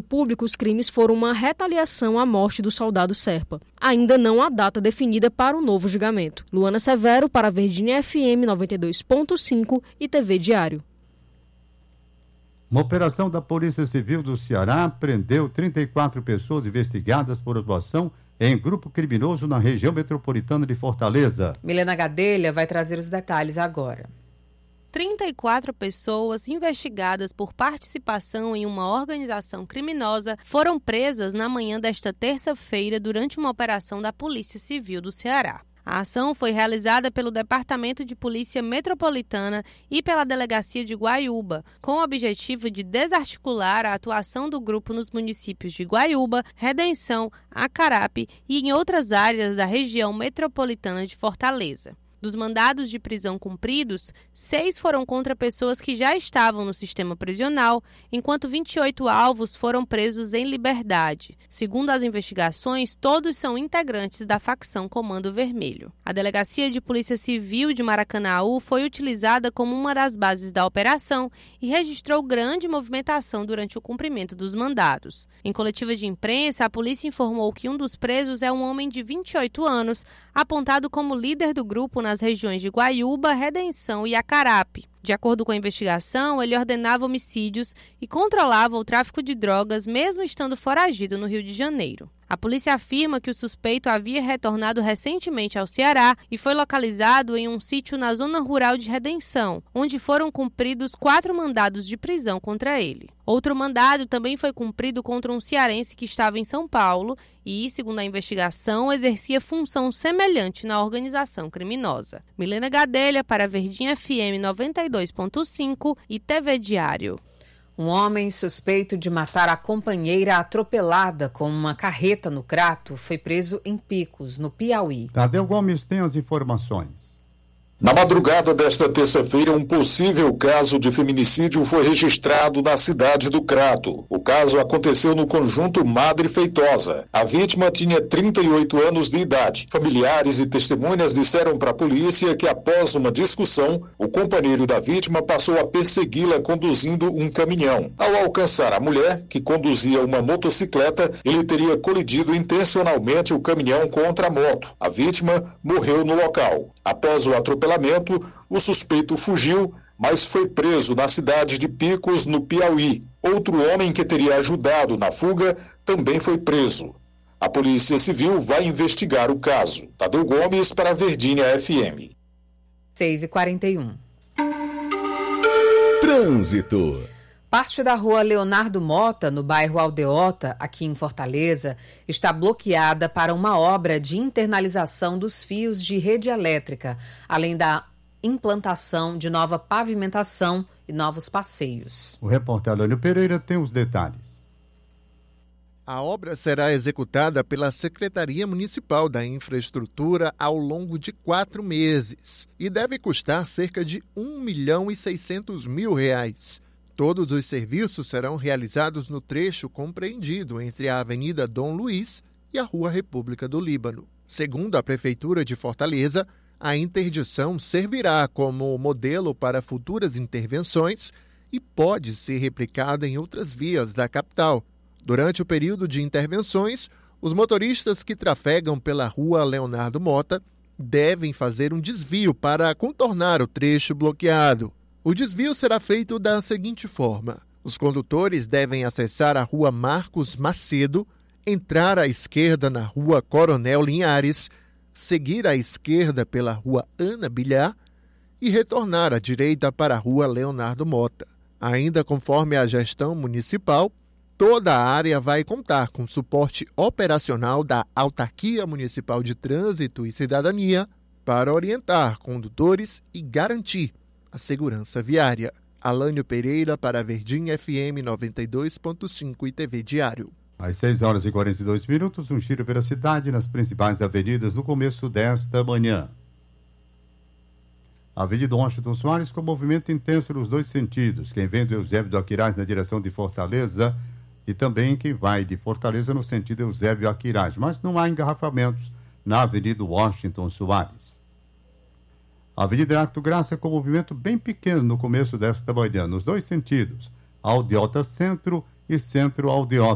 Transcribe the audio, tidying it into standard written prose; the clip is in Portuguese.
Público, os crimes foram uma retaliação à morte do soldado Serpa. Ainda não há data definida para o novo julgamento. Luana Severo, para a Verdinha FM 92.5 e TV Diário. Uma operação da Polícia Civil do Ceará prendeu 34 pessoas investigadas por atuação em grupo criminoso na região metropolitana de Fortaleza. Milena Gadelha vai trazer os detalhes agora. 34 pessoas investigadas por participação em uma organização criminosa foram presas na manhã desta terça-feira durante uma operação da Polícia Civil do Ceará. A ação foi realizada pelo Departamento de Polícia Metropolitana e pela Delegacia de Guaiúba, com o objetivo de desarticular a atuação do grupo nos municípios de Guaiúba, Redenção, Acarape e em outras áreas da região metropolitana de Fortaleza. Dos mandados de prisão cumpridos, 6 foram contra pessoas que já estavam no sistema prisional, enquanto 28 alvos foram presos em liberdade. Segundo as investigações, todos são integrantes da facção Comando Vermelho. A Delegacia de Polícia Civil de Maracanaú foi utilizada como uma das bases da operação e registrou grande movimentação durante o cumprimento dos mandados. Em coletiva de imprensa, a polícia informou que um dos presos é um homem de 28 anos, apontado como líder do grupo nas regiões de Guaiúba, Redenção e Acarape. De acordo com a investigação, ele ordenava homicídios e controlava o tráfico de drogas, mesmo estando foragido no Rio de Janeiro. A polícia afirma que o suspeito havia retornado recentemente ao Ceará e foi localizado em um sítio na zona rural de Redenção, onde foram cumpridos 4 mandados de prisão contra ele. Outro mandado também foi cumprido contra um cearense que estava em São Paulo e, segundo a investigação, exercia função semelhante na organização criminosa. Milena Gadelha, para a Verdinha FM 92.5 e TV Diário. Um homem suspeito de matar a companheira atropelada com uma carreta no Crato foi preso em Picos, no Piauí. Tadeu Gomes tem as informações. Na madrugada desta terça-feira, um possível caso de feminicídio foi registrado na cidade do Crato. O caso aconteceu no conjunto Madre Feitosa. A vítima tinha 38 anos de idade. Familiares e testemunhas disseram para a polícia que, após uma discussão, o companheiro da vítima passou a persegui-la conduzindo um caminhão. Ao alcançar a mulher, que conduzia uma motocicleta, ele teria colidido intencionalmente o caminhão contra a moto. A vítima morreu no local. Após o atropelamento, o suspeito fugiu, mas foi preso na cidade de Picos, no Piauí. Outro homem que teria ajudado na fuga também foi preso. A Polícia Civil vai investigar o caso. Tadeu Gomes, para a Verdinha FM. 6h41. Trânsito. Parte da rua Leonardo Mota, no bairro Aldeota, aqui em Fortaleza, está bloqueada para uma obra de internalização dos fios de rede elétrica, além da implantação de nova pavimentação e novos passeios. O repórter Alânio Pereira tem os detalhes. A obra será executada pela Secretaria Municipal da Infraestrutura ao longo de 4 meses e deve custar cerca de R$1.600.000. Todos os serviços serão realizados no trecho compreendido entre a Avenida Dom Luiz e a Rua República do Líbano. Segundo a Prefeitura de Fortaleza, a interdição servirá como modelo para futuras intervenções e pode ser replicada em outras vias da capital. Durante o período de intervenções, os motoristas que trafegam pela Rua Leonardo Mota devem fazer um desvio para contornar o trecho bloqueado. O desvio será feito da seguinte forma: os condutores devem acessar a Rua Marcos Macedo, entrar à esquerda na Rua Coronel Linhares, seguir à esquerda pela Rua Ana Bilhar e retornar à direita para a Rua Leonardo Mota. Ainda conforme a gestão municipal, toda a área vai contar com suporte operacional da Autarquia Municipal de Trânsito e Cidadania para orientar condutores e garantir a segurança viária. Alânio Pereira, para a Verdinha FM 92.5 e TV Diário. Às 6h42, um giro pela cidade nas principais avenidas no começo desta manhã. Avenida Washington Soares com movimento intenso nos dois sentidos. Quem vem do Eusébio do Aquiraz na direção de Fortaleza e também quem vai de Fortaleza no sentido Eusébio Aquiraz. Mas não há engarrafamentos na Avenida Washington Soares. Avenida Arthur Graça com movimento bem pequeno no começo desta manhã, nos dois sentidos, Aldeota Centro e Centro Aldeota.